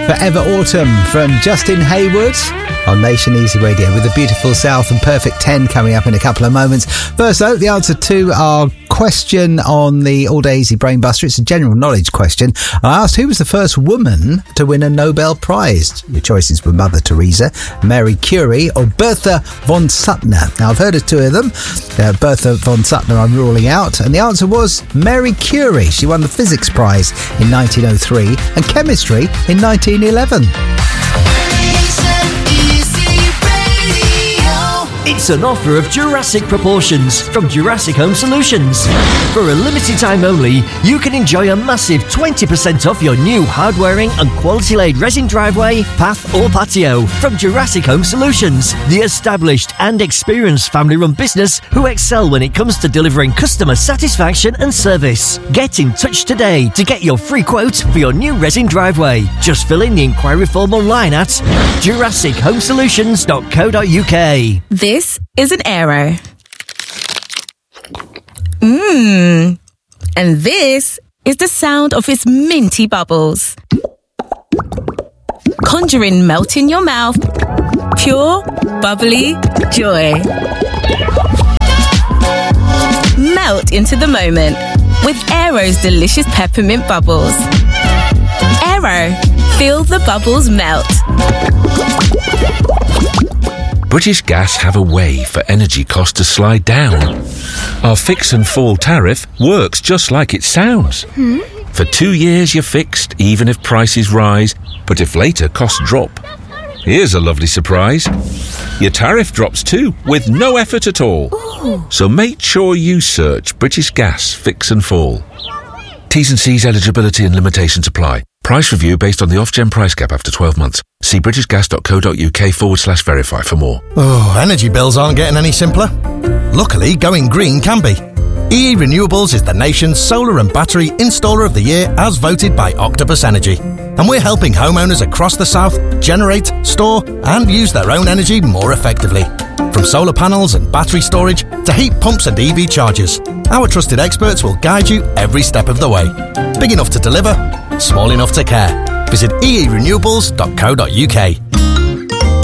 Forever Autumn from Justin Hayward on Nation Easy Radio with the beautiful South and Perfect 10 coming up in a couple of moments. First though, the answer to our question on the All Day Easy Brain Buster. It's a general knowledge question. I asked who was the first woman to win a Nobel Prize. Your choices were Mother Teresa, Marie Curie or Bertha von Suttner. Now I've heard of two of them. Bertha von Suttner I'm ruling out, and the answer was Marie Curie. She won the Physics Prize in 1903 and Chemistry in 1911. It's an offer of Jurassic proportions from Jurassic Home Solutions. For a limited time only, you can enjoy a massive 20% off your new hard-wearing and quality-laid resin driveway, path or patio from Jurassic Home Solutions, the established and experienced family-run business who excel when it comes to delivering customer satisfaction and service. Get in touch today to get your free quote for your new resin driveway. Just fill in the inquiry form online at jurassichomesolutions.co.uk. This is an Aero. And this is the sound of its minty bubbles. Conjuring melt in your mouth. Pure, bubbly joy. Melt into the moment with Aero's delicious peppermint bubbles. Aero, feel the bubbles melt. British Gas have a way for energy costs to slide down. Our fix and fall tariff works just like it sounds. For 2 years you're fixed, even if prices rise, but if later costs drop. Here's a lovely surprise. Your tariff drops too, with no effort at all. Ooh. So make sure you search British Gas Fix and Fall. T's and C's, eligibility and limitations apply. Price review based on the Ofgem price cap after 12 months. See britishgas.co.uk/verify for more. Oh, energy bills aren't getting any simpler. Luckily, going green can be. EE Renewables is the nation's solar and battery installer of the year as voted by Octopus Energy. And we're helping homeowners across the south generate, store and use their own energy more effectively. From solar panels and battery storage to heat pumps and EV chargers, our trusted experts will guide you every step of the way. Big enough to deliver, small enough to care. Visit eerenewables.co.uk.